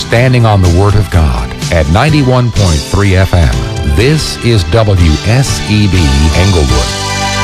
standing on the Word of God at 91.3 FM. This is WSEB Englewood.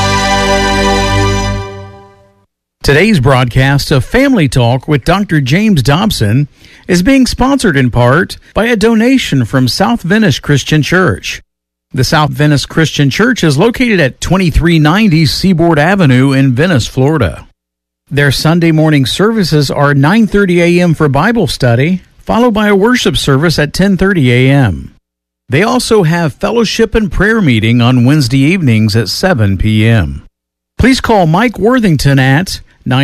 Today's broadcast of Family Talk with Dr. James Dobson is being sponsored in part by a donation from South Venice Christian Church. The South Venice Christian Church is located at 2390 Seaboard Avenue in Venice, Florida. Their Sunday morning services are 9:30 a.m. for Bible study, followed by a worship service at 10:30 a.m. They also have fellowship and prayer meeting on Wednesday evenings at 7 p.m. Please call Mike Worthington at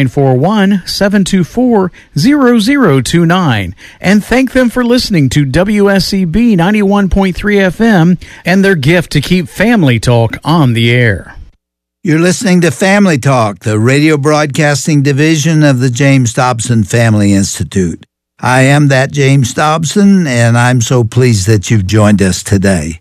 941-724-0029 and thank them for listening to WSEB 91.3 FM and their gift to keep Family Talk on the air. You're listening to Family Talk, the radio broadcasting division of the James Dobson Family Institute. I am that James Dobson, and I'm so pleased that you've joined us today.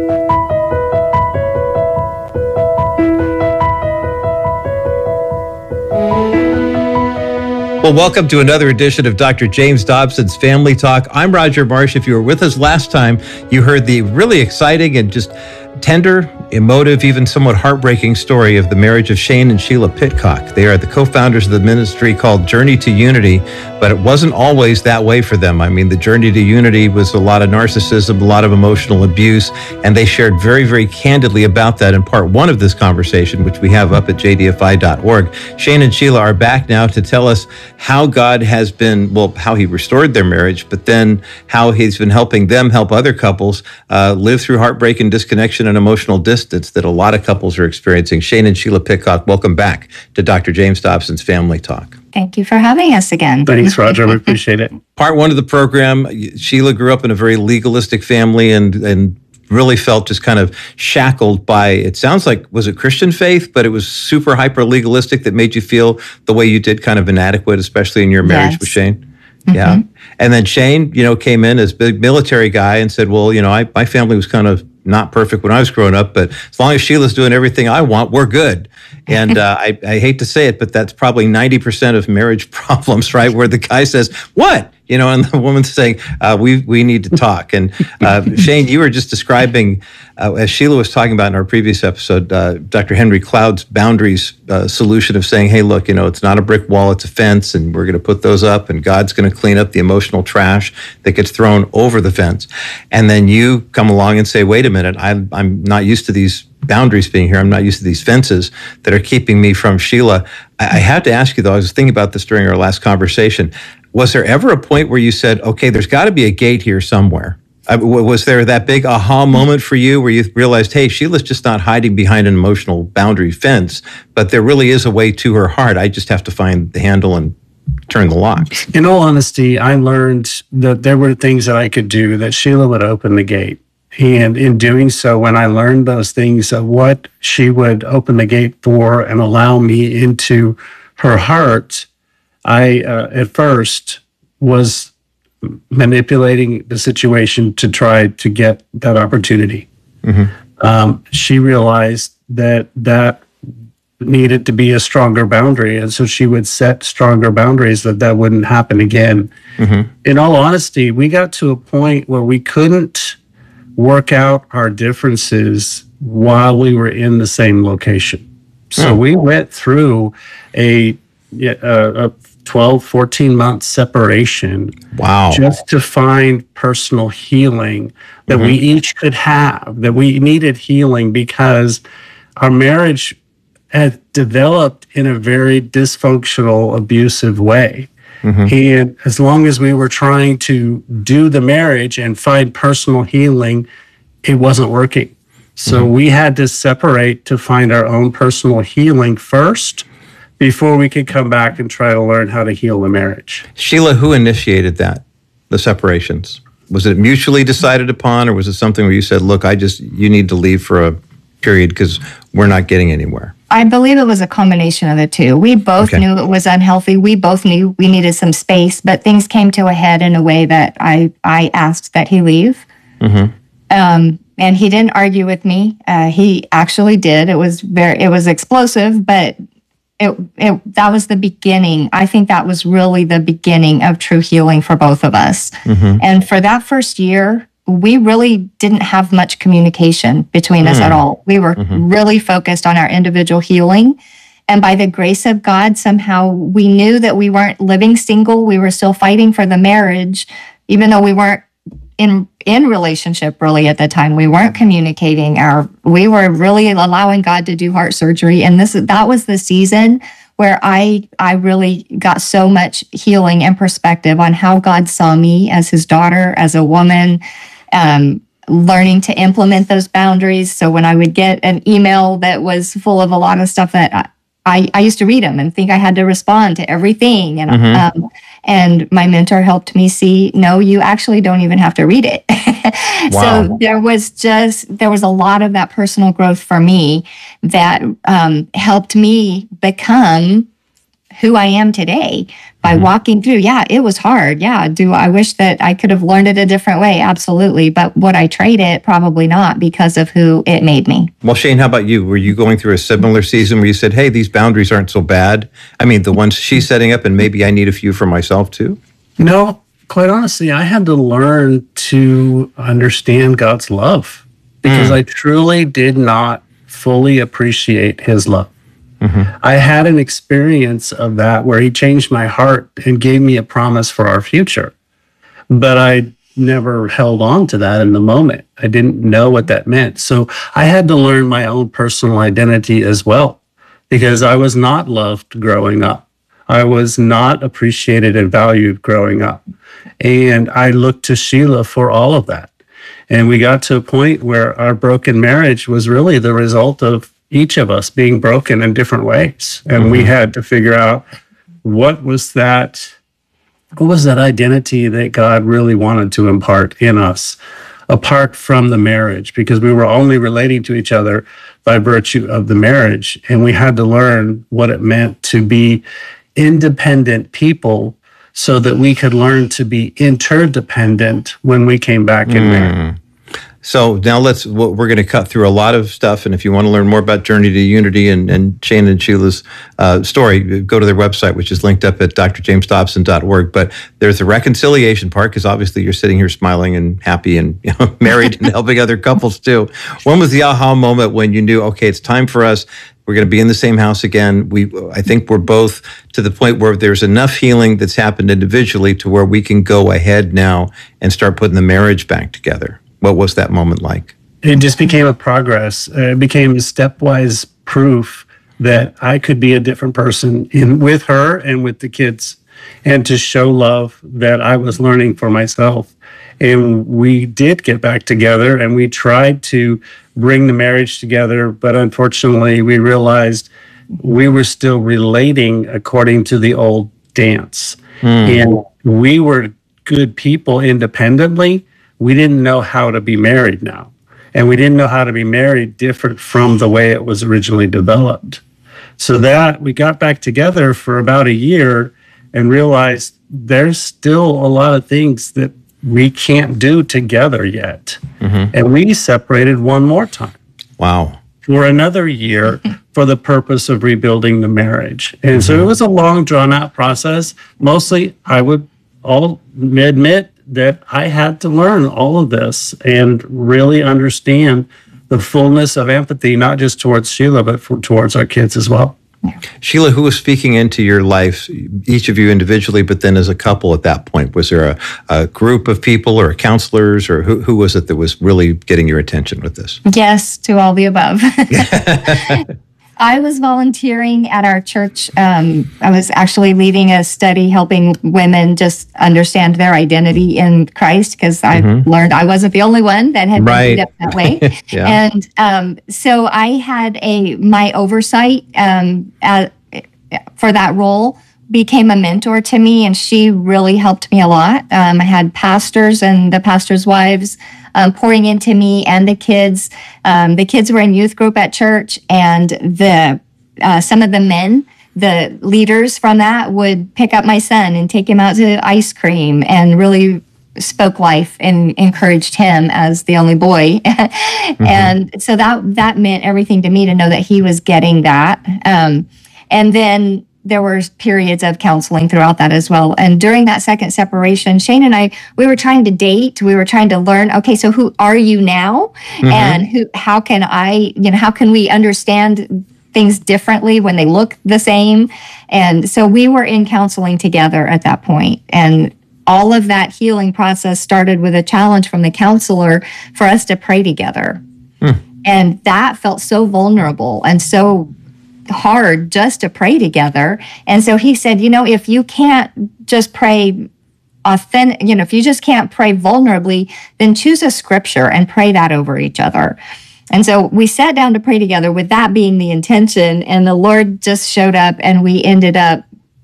Well, welcome to another edition of Dr. James Dobson's Family Talk. I'm Roger Marsh. If you were with us last time, you heard the really exciting and just tender, emotive, even somewhat heartbreaking story of the marriage of Shane and Sheila Pitcock. They are the co-founders of the ministry called Journey to Unity, but it wasn't always that way for them. I mean, the Journey to Unity was a lot of narcissism, a lot of emotional abuse, and they shared very, very candidly about that in part one of this conversation, which we have up at jdfi.org. Shane and Sheila are back now to tell us how God has been, well, how he restored their marriage, but then how he's been helping them help other couples live through heartbreak and disconnection and emotional distance that a lot of couples are experiencing. Shane and Sheila Pitcock, welcome back to Dr. James Dobson's Family Talk. Thank you for having us again. Thanks, Roger. We appreciate it. Part one of the program, Sheila grew up in a very legalistic family and really felt just kind of shackled by, it sounds like, was it Christian faith, but it was super hyper legalistic that made you feel the way you did, kind of inadequate, especially in your marriage with Shane. Mm-hmm. Yeah. And then Shane, came in as a big military guy and said, well, my family was kind of not perfect when I was growing up, but as long as Sheila's doing everything I want, we're good. And I hate to say it, but that's probably 90% of marriage problems, right? Where the guy says, what? And the woman's saying, we need to talk. And Shane, you were just describing, as Sheila was talking about in our previous episode, Dr. Henry Cloud's boundaries solution of saying, hey, look, it's not a brick wall, it's a fence, and we're going to put those up, and God's going to clean up the emotional trash that gets thrown over the fence. And then you come along and say, wait a minute, I'm not used to these boundaries being here. I'm not used to these fences that are keeping me from Sheila. I had to ask you, though, I was thinking about this during our last conversation. Was there ever a point where you said, okay, there's got to be a gate here somewhere? Was there that big aha moment for you where you realized, hey, Sheila's just not hiding behind an emotional boundary fence, but there really is a way to her heart. I just have to find the handle and turn the lock. In all honesty, I learned that there were things that I could do that Sheila would open the gate. And in doing so, when I learned those things of what she would open the gate for and allow me into her heart, I, at first, was manipulating the situation to try to get that opportunity. Mm-hmm. She realized that needed to be a stronger boundary, and so she would set stronger boundaries that wouldn't happen again. Mm-hmm. In all honesty, we got to a point where we couldn't work out our differences while we were in the same location. So we went through a 12, 14-month separation. Wow. Just to find personal healing that we each could have, that we needed healing because our marriage had developed in a very dysfunctional, abusive way. Mm-hmm. And as long as we were trying to do the marriage and find personal healing, it wasn't working. So we had to separate to find our own personal healing first before we could come back and try to learn how to heal the marriage. Sheila, who initiated that, the separations? Was it mutually decided upon, or was it something where you said, look, you need to leave for a period because we're not getting anywhere? I believe it was a combination of the two. We both knew it was unhealthy. We both knew we needed some space, but things came to a head in a way that I asked that he leave. Mm-hmm. And he didn't argue with me. He actually did. It was explosive, but that was the beginning. I think that was really the beginning of true healing for both of us. And for that first year, we really didn't have much communication between us at all. We were really focused on our individual healing. And by the grace of God, somehow we knew that we weren't living single. We were still fighting for the marriage, even though we weren't in relationship really at the time. We weren't communicating. We were really allowing God to do heart surgery. And that was the season where I really got so much healing and perspective on how God saw me as his daughter, as a woman, learning to implement those boundaries. So when I would get an email that was full of a lot of stuff that I used to read them and think I had to respond to everything. And my mentor helped me see, no, you actually don't even have to read it. Wow. So there was a lot of that personal growth for me that helped me become who I am today by walking through. Yeah, it was hard. Yeah. I wish that I could have learned it a different way? Absolutely. But would I trade it? Probably not, because of who it made me. Well, Shane, how about you? Were you going through a similar season where you said, hey, these boundaries aren't so bad? I mean, the ones she's setting up, and maybe I need a few for myself too? No, quite honestly, I had to learn to understand God's love because I truly did not fully appreciate his love. I had an experience of that where he changed my heart and gave me a promise for our future. But I never held on to that in the moment. I didn't know what that meant. So I had to learn my own personal identity as well, because I was not loved growing up. I was not appreciated and valued growing up. And I looked to Sheila for all of that. And we got to a point where our broken marriage was really the result of each of us being broken in different ways. And we had to figure out what was that identity that God really wanted to impart in us apart from the marriage, because we were only relating to each other by virtue of the marriage. And we had to learn what it meant to be independent people so that we could learn to be interdependent when we came back in marriage. So now we're going to cut through a lot of stuff. And if you want to learn more about Journey to Unity and Shane and Sheila's story, go to their website, which is linked up at drjamesdobson.org. But there's the reconciliation part, because obviously you're sitting here smiling and happy and married and helping other couples too. When was the aha moment when you knew, okay, it's time for us? We're going to be in the same house again. I think we're both to the point where there's enough healing that's happened individually to where we can go ahead now and start putting the marriage back together. What was that moment like? It just became a progress. It became stepwise proof that I could be a different person with her and with the kids, and to show love that I was learning for myself. And we did get back together, and we tried to bring the marriage together, but unfortunately we realized we were still relating according to the old dance. And we were good people independently. We didn't know how to be married now. And we didn't know how to be married different from the way it was originally developed. So that we got back together for about a year and realized there's still a lot of things that we can't do together yet. And we separated one more time. Wow. For another year for the purpose of rebuilding the marriage. And so it was a long, drawn-out process. Mostly, I would all admit that I had to learn all of this and really understand the fullness of empathy, not just towards Sheila, but towards our kids as well. Sheila, who was speaking into your life, each of you individually, but then as a couple at that point? Was there a group of people or counselors, or who was it that was really getting your attention with this? Yes, to all the above. I was volunteering at our church. I was actually leading a study helping women just understand their identity in Christ, because I learned I wasn't the only one that had been beat up that way. And so I had my oversight for that role became a mentor to me, and she really helped me a lot. I had pastors and the pastors' wives pouring into me and the kids. The kids were in youth group at church, and some of the men, the leaders from that, would pick up my son and take him out to ice cream and really spoke life and encouraged him as the only boy. And so that meant everything to me to know that he was getting that. And then there were periods of counseling throughout that as well. And during that second separation, Shane and I, we were trying to date. We were trying to learn, okay, so who are you now? And how can how can we understand things differently when they look the same? And so we were in counseling together at that point. And all of that healing process started with a challenge from the counselor for us to pray together. And that felt so vulnerable and so hard just to pray together. And so he said, if you can't just pray authentic, if you just can't pray vulnerably, then choose a scripture and pray that over each other. And so we sat down to pray together with that being the intention, and the Lord just showed up, and we ended up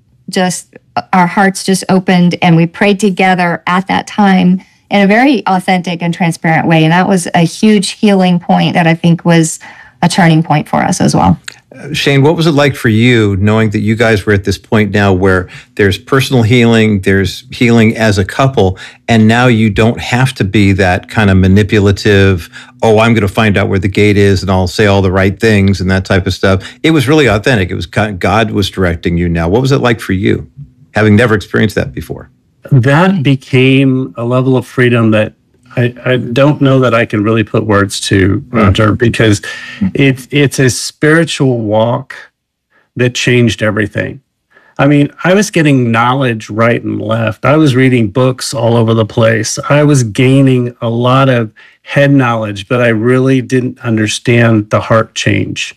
our hearts just opened, and we prayed together at that time in a very authentic and transparent way. And that was a huge healing point that I think was a turning point for us as well. Shane, what was it like for you knowing that you guys were at this point now where there's personal healing, there's healing as a couple, and now you don't have to be that kind of manipulative, I'm going to find out where the gate is and I'll say all the right things and that type of stuff. It was really authentic. It was God was directing you now. What was it like for you, having never experienced that before? That became a level of freedom that I don't know that I can really put words to, Roger, because it's a spiritual walk that changed everything. I mean, I was getting knowledge right and left. I was reading books all over the place. I was gaining a lot of head knowledge, but I really didn't understand the heart change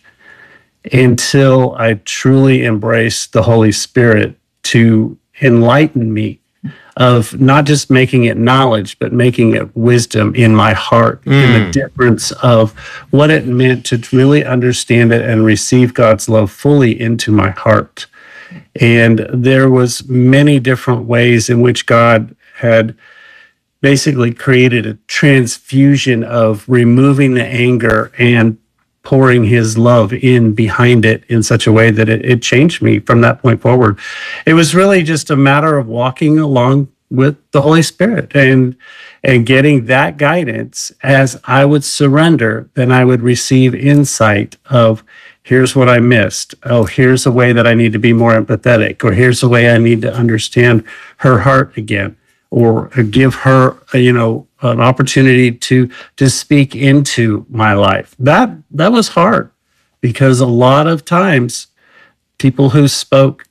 until I truly embraced the Holy Spirit to enlighten me of not just making it knowledge, but making it wisdom in my heart, in the difference of what it meant to really understand it and receive God's love fully into my heart. And there was many different ways in which God had basically created a transfusion of removing the anger and pouring his love in behind it in such a way that it changed me from that point forward. It was really just a matter of walking along with the Holy Spirit and getting that guidance. As I would surrender, then I would receive insight of, here's what I missed. Here's a way that I need to be more empathetic, or here's a way I need to understand her heart again, or give her, an opportunity to speak into my life. That was hard, because a lot of times people who spoke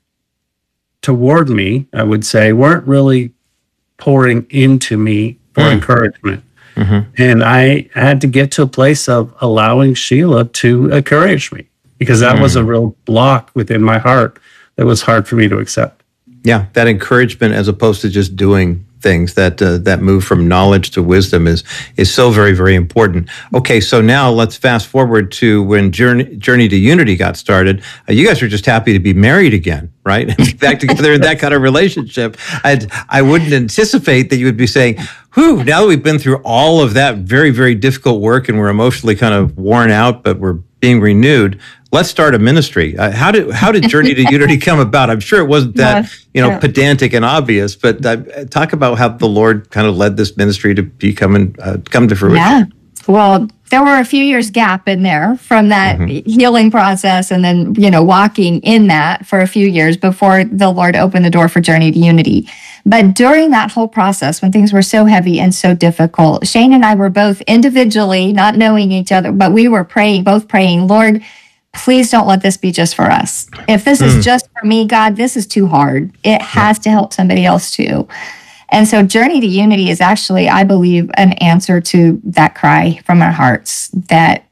toward me, I would say, weren't really pouring into me for encouragement. And I had to get to a place of allowing Sheila to encourage me, because that was a real block within my heart that was hard for me to accept. Yeah, that encouragement as opposed to just doing things, that move from knowledge to wisdom is so very, very important. Okay, so now let's fast forward to when Journey to Unity got started. You guys were just happy to be married again, right? Back together in that kind of relationship. I wouldn't anticipate that you would be saying, now that we've been through all of that very, very difficult work and we're emotionally kind of worn out, but we're being renewed, let's start a ministry. How did Journey to Unity come about? I'm sure it wasn't that pedantic and obvious, but talk about how the Lord kind of led this ministry to come to fruition. Yeah, well, there were a few years gap in there from that healing process, and then walking in that for a few years before the Lord opened the door for Journey to Unity. But during that whole process, when things were so heavy and so difficult, Shane and I were both individually not knowing each other, but we were both praying, Lord, please don't let this be just for us. If this is just for me, God, this is too hard. It has to help somebody else too. And so Journey to Unity is actually, I believe, an answer to that cry from our hearts, that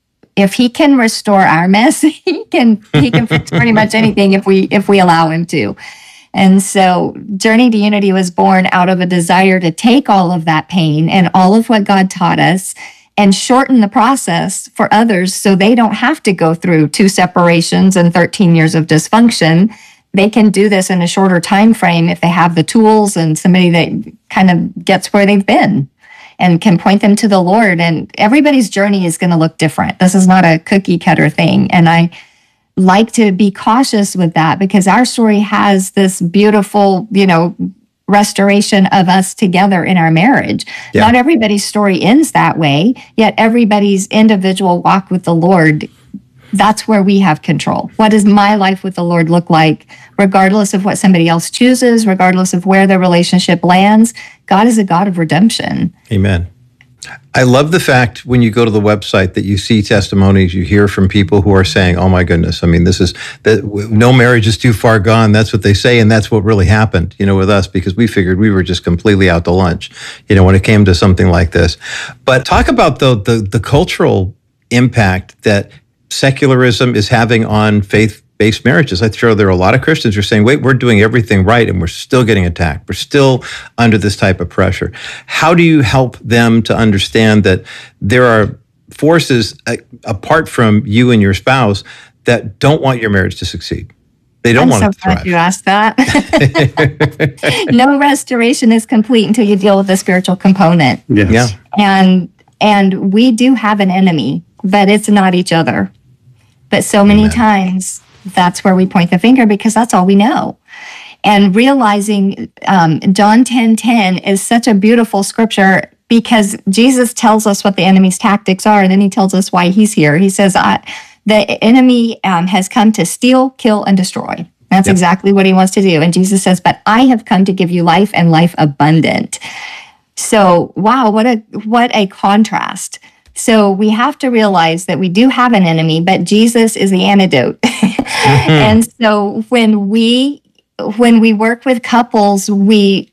if he can restore our mess, he can fix pretty much anything if we allow him to. And so Journey to Unity was born out of a desire to take all of that pain and all of what God taught us and shorten the process for others so they don't have to go through 2 separations and 13 years of dysfunction. They can do this in a shorter time frame if they have the tools and somebody that kind of gets where they've been and can point them to the Lord. And everybody's journey is going to look different. This is not a cookie cutter thing. And I like to be cautious with that, because our story has this beautiful, restoration of us together in our marriage. Yeah. Not everybody's story ends that way, yet everybody's individual walk with the Lord That's where we have control. What does my life with the Lord look like, regardless of what somebody else chooses, regardless of where their relationship lands? God is a God of redemption. Amen. I love the fact when you go to the website that you see testimonies, you hear from people who are saying, oh my goodness, I mean, this is, that no marriage is too far gone. That's what they say. And that's what really happened, with us, because we figured we were just completely out to lunch, when it came to something like this. But talk about the cultural impact that secularism is having on faith-based marriages. I'm sure there are a lot of Christians who are saying, wait, we're doing everything right and we're still getting attacked. We're still under this type of pressure. How do you help them to understand that there are forces apart from you and your spouse that don't want your marriage to succeed? They don't want it to thrive. I'm so glad you asked that. No restoration is complete until you deal with the spiritual component. Yes. Yeah. And we do have an enemy, but it's not each other. But so many times, that's where we point the finger because that's all we know. And realizing John 10:10 is such a beautiful scripture because Jesus tells us what the enemy's tactics are, and then he tells us why he's here. He says, the enemy has come to steal, kill, and destroy. That's exactly what he wants to do. And Jesus says, but I have come to give you life and life abundant. So, wow, what a contrast. So we have to realize that we do have an enemy, but Jesus is the antidote. And so when we work with couples, we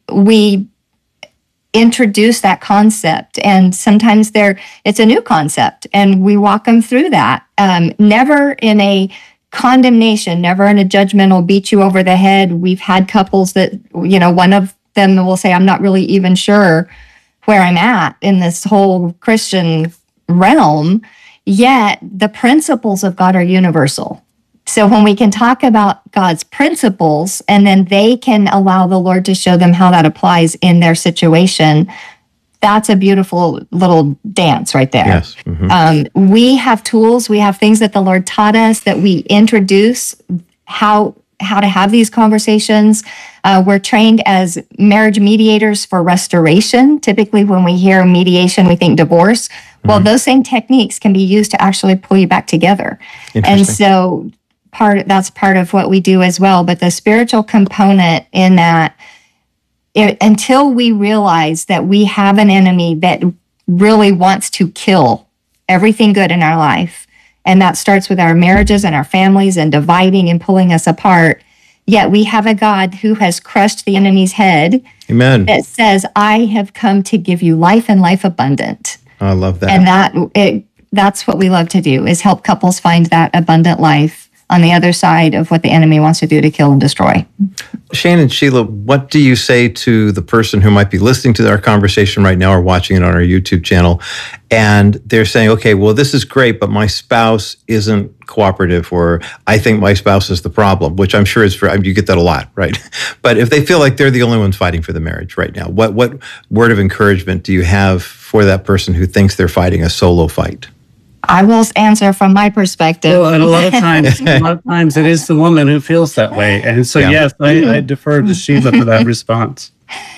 introduce that concept, and sometimes it's a new concept, and we walk them through that. Never in a condemnation, never in a judgmental beat you over the head. We've had couples that, one of them will say, I'm not really even sure where I'm at in this whole Christian realm, yet the principles of God are universal. So when we can talk about God's principles and then they can allow the Lord to show them how that applies in their situation, that's a beautiful little dance right there. Yes. Mm-hmm. We have tools, we have things that the Lord taught us that we introduce how to have these conversations. We're trained as marriage mediators for restoration. Typically, when we hear mediation, we think divorce. Well, those same techniques can be used to actually pull you back together. And so that's part of what we do as well. But the spiritual component in that, until we realize that we have an enemy that really wants to kill everything good in our life, and that starts with our marriages and our families and dividing and pulling us apart. Yet we have a God who has crushed the enemy's head. Amen. That says, I have come to give you life and life abundant. I love that. And that's what we love to do, is help couples find that abundant life on the other side of what the enemy wants to do to kill and destroy. Shane and Sheila, what do you say to the person who might be listening to our conversation right now or watching it on our YouTube channel, and they're saying, okay, well, this is great, but my spouse isn't cooperative, or I think my spouse is the problem, which I'm sure you get that a lot, right? But if they feel like they're the only ones fighting for the marriage right now, what word of encouragement do you have for that person who thinks they're fighting a solo fight? I will answer from my perspective. Well, and a lot of times it is the woman who feels that way. And so, yes, I defer to Sheila for that response.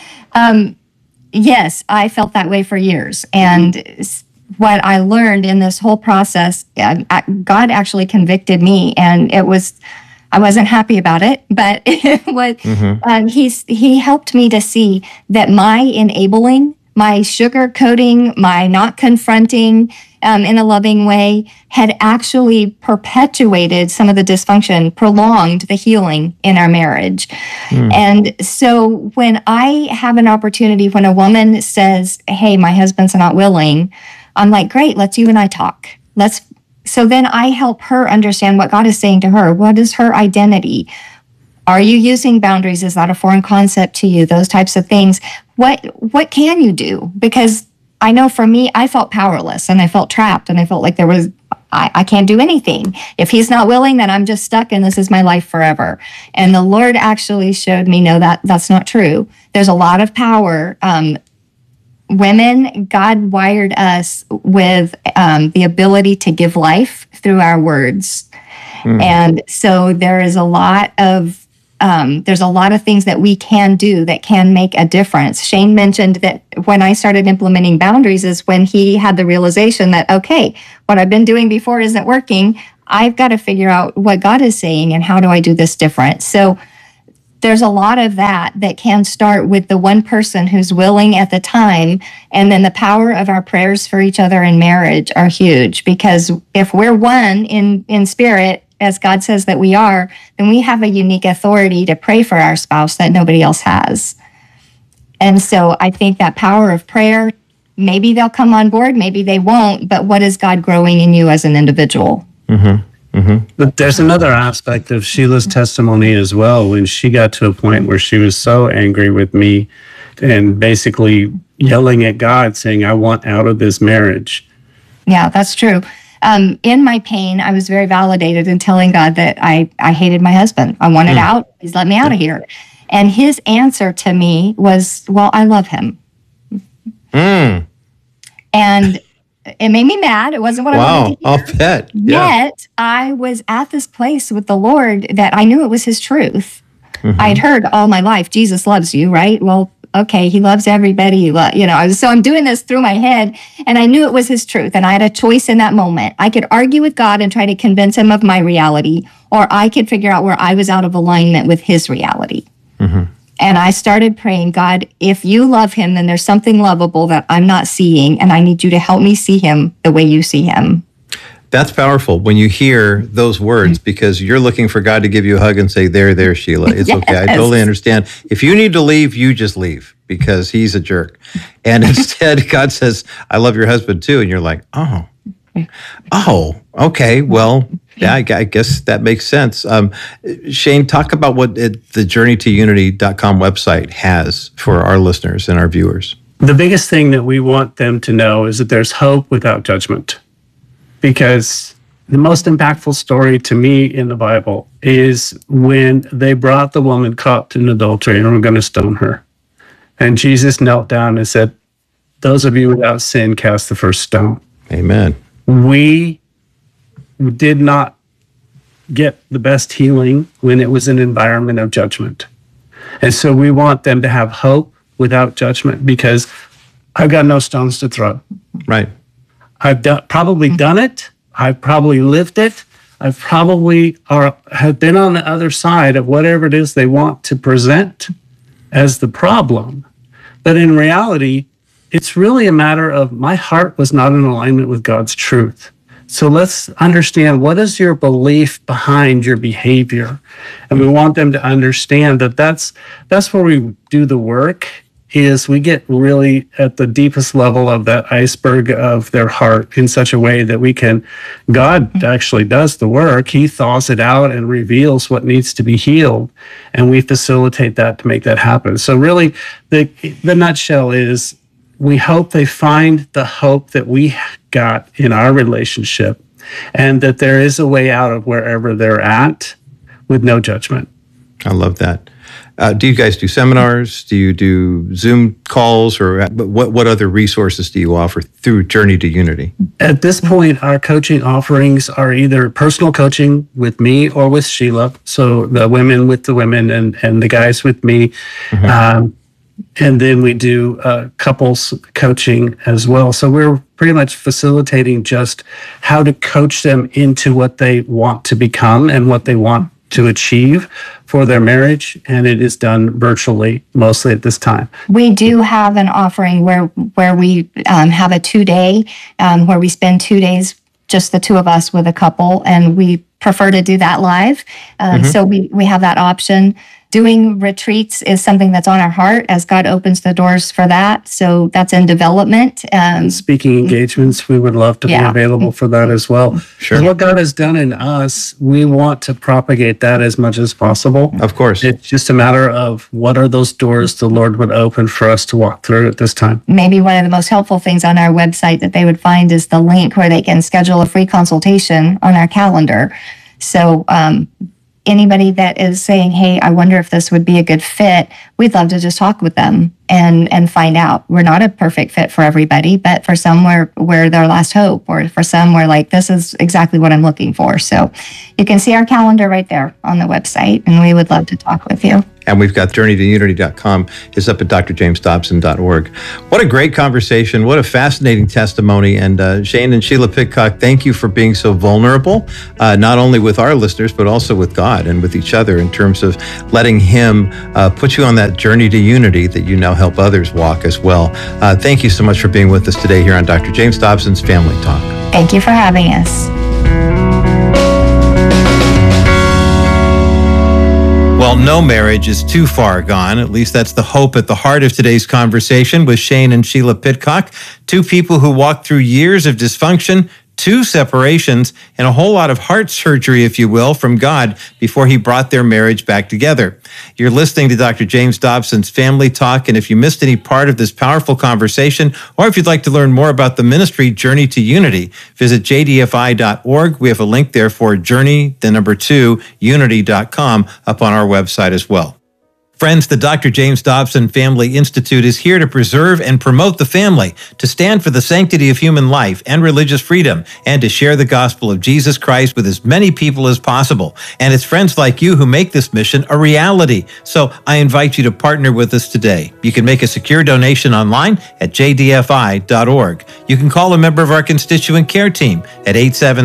Yes, I felt that way for years. And what I learned in this whole process, God actually convicted me, and I wasn't happy about it, but it was, he helped me to see that my enabling, my sugarcoating, my not confronting in a loving way had actually perpetuated some of the dysfunction, prolonged the healing in our marriage. And so when I have an opportunity, when a woman says, hey, my husband's not willing, I'm like, great, let's you and I talk. So then I help her understand what God is saying to her. What is her identity? Are you using boundaries? Is that a foreign concept to you? Those types of things. What can you do? Because I know for me, I felt powerless and I felt trapped and I felt like I can't do anything. If he's not willing, then I'm just stuck and this is my life forever. And the Lord actually showed me, no, that's not true. There's a lot of power. Women, God wired us with the ability to give life through our words. And so there is a lot of things that we can do that can make a difference. Shane mentioned that when I started implementing boundaries is when he had the realization that, okay, what I've been doing before isn't working. I've got to figure out what God is saying and how do I do this different. So there's a lot of that can start with the one person who's willing at the time. And then the power of our prayers for each other in marriage are huge, because if we're one in spirit, as God says that we are, then we have a unique authority to pray for our spouse that nobody else has. And so I think that power of prayer, maybe they'll come on board, maybe they won't, but what is God growing in you as an individual? But there's another aspect of Sheila's testimony as well, when she got to a point where she was so angry with me and basically yelling at God, saying, I want out of this marriage. Yeah, that's true. In my pain, I was very validated in telling God that I hated my husband. I wanted out. Please let me out of here. And his answer to me was, well, I love him. And it made me mad. It wasn't what I wanted to hear. I'll bet. Yeah. Yet I was at this place with the Lord that I knew it was his truth. I'd heard all my life, Jesus loves you, right? Well, okay, he loves everybody. So I'm doing this through my head, and I knew it was his truth. And I had a choice in that moment. I could argue with God and try to convince him of my reality, or I could figure out where I was out of alignment with his reality. And I started praying, God, if you love him, then there's something lovable that I'm not seeing, and I need you to help me see him the way you see him. That's powerful when you hear those words, because you're looking for God to give you a hug and say, there, Sheila. It's okay. I totally understand. If you need to leave, you just leave, because he's a jerk. And instead, God says, I love your husband too. And you're like, oh, okay. Well, yeah, I guess that makes sense. Shane, talk about what the journeytounity.com website has for our listeners and our viewers. The biggest thing that we want them to know is that there's hope without judgment. Because the most impactful story to me in the Bible is when they brought the woman caught in adultery and were going to stone her. And Jesus knelt down and said, those of you without sin, cast the first stone. Amen. We did not get the best healing when it was an environment of judgment. And so we want them to have hope without judgment, because I've got no stones to throw. Right. I've probably done it. I've probably lived it. I've probably have been on the other side of whatever it is they want to present as the problem. But in reality, it's really a matter of my heart was not in alignment with God's truth. So let's understand, what is your belief behind your behavior? And we want them to understand that that's where we do the work, is we get really at the deepest level of that iceberg of their heart in such a way that God actually does the work. He thaws it out and reveals what needs to be healed. And we facilitate that to make that happen. So really, the nutshell is, we hope they find the hope that we got in our relationship, and that there is a way out of wherever they're at with no judgment. I love that. Do you guys do seminars? Do you do Zoom calls? Or what other resources do you offer through Journey to Unity? At this point, our coaching offerings are either personal coaching with me or with Sheila. So the women with the women and the guys with me. And then we do couples coaching as well. So we're pretty much facilitating just how to coach them into what they want to become and what they want to achieve for their marriage. And it is done virtually, mostly at this time. We do have an offering where we have a 2-day, where we spend 2 days, just the two of us with a couple, and we prefer to do that live. So we have that option. Doing retreats is something that's on our heart as God opens the doors for that. So that's in development. Speaking engagements, we would love to be available for that as well. Sure. What God has done in us, we want to propagate that as much as possible. Of course. It's just a matter of what are those doors the Lord would open for us to walk through at this time. Maybe one of the most helpful things on our website that they would find is the link where they can schedule a free consultation on our calendar. So anybody that is saying, hey, I wonder if this would be a good fit, we'd love to just talk with them and find out. We're not a perfect fit for everybody, but for some we're their last hope, or for some we're like, this is exactly what I'm looking for. So you can see our calendar right there on the website, and we would love to talk with you. And we've got journeytounity.com. It's up at drjamesdobson.org. What a great conversation. What a fascinating testimony. And Shane and Sheila Pidcock, thank you for being so vulnerable, not only with our listeners, but also with God and with each other in terms of letting Him put you on that journey to unity that you now help others walk as well. Thank you so much for being with us today here on Dr. James Dobson's Family Talk. Thank you for having us. Well, no marriage is too far gone. At least that's the hope at the heart of today's conversation with Shane and Sheila Pidcock, two people who walked through years of dysfunction, 2 separations, and a whole lot of heart surgery, if you will, from God before He brought their marriage back together. You're listening to Dr. James Dobson's Family Talk, and if you missed any part of this powerful conversation, or if you'd like to learn more about the ministry Journey to Unity, visit jdfi.org. We have a link there for Journey, 2, unity.com up on our website as well. Friends, the Dr. James Dobson Family Institute is here to preserve and promote the family, to stand for the sanctity of human life and religious freedom, and to share the gospel of Jesus Christ with as many people as possible. And it's friends like you who make this mission a reality. So I invite you to partner with us today. You can make a secure donation online at jdfi.org. You can call a member of our constituent care team at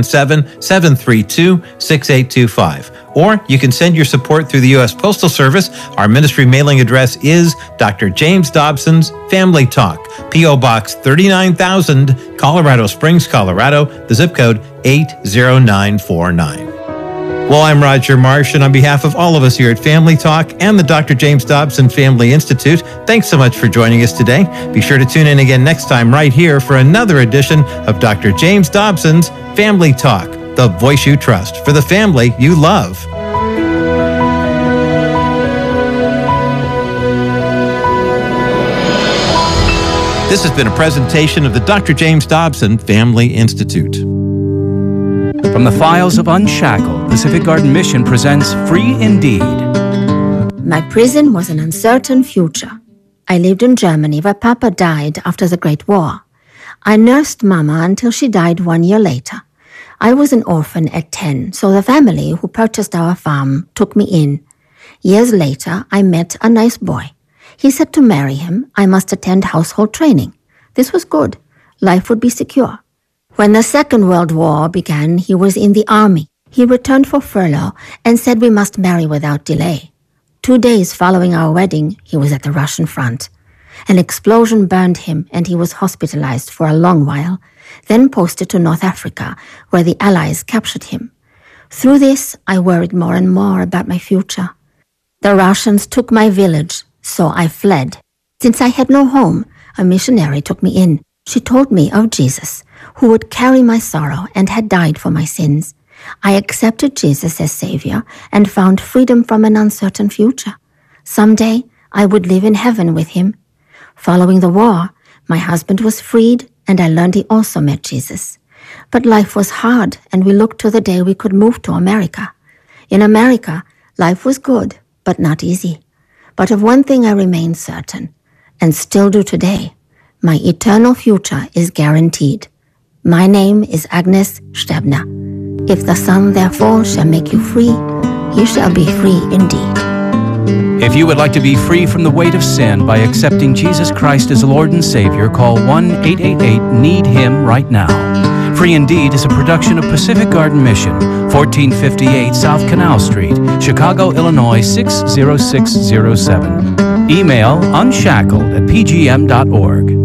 877-732-6825. Or you can send your support through the U.S. Postal Service. Our ministry mailing address is Dr. James Dobson's Family Talk, P.O. Box 39,000, Colorado Springs, Colorado, the zip code 80949. Well, I'm Roger Marsh, and on behalf of all of us here at Family Talk and the Dr. James Dobson Family Institute, thanks so much for joining us today. Be sure to tune in again next time right here for another edition of Dr. James Dobson's Family Talk, the voice you trust for the family you love. This has been a presentation of the Dr. James Dobson Family Institute. From the files of Unshackled, Pacific Garden Mission presents Free Indeed. My prison was an uncertain future. I lived in Germany, where Papa died after the Great War. I nursed Mama until she died 1 year later. I was an orphan at 10, so the family who purchased our farm took me in. Years later, I met a nice boy. He said to marry him, I must attend household training. This was good. Life would be secure. When the Second World War began, he was in the army. He returned for furlough and said we must marry without delay. 2 days following our wedding, he was at the Russian front. An explosion burned him and he was hospitalized for a long while, then posted to North Africa, where the Allies captured him. Through this, I worried more and more about my future. The Russians took my village, so I fled. Since I had no home, a missionary took me in. She told me of Jesus, who would carry my sorrow and had died for my sins. I accepted Jesus as Savior and found freedom from an uncertain future. Someday, I would live in heaven with Him. Following the war, my husband was freed, and I learned he also met Jesus. But life was hard, and we looked to the day we could move to America. In America, life was good, but not easy. But of one thing I remain certain, and still do today. My eternal future is guaranteed. My name is Agnes Stebner. If the Son therefore shall make you free, you shall be free indeed. If you would like to be free from the weight of sin by accepting Jesus Christ as Lord and Savior, call 1-888-NEED-HIM right now. Free Indeed is a production of Pacific Garden Mission, 1458 South Canal Street, Chicago, Illinois 60607. Email unshackled@pgm.org.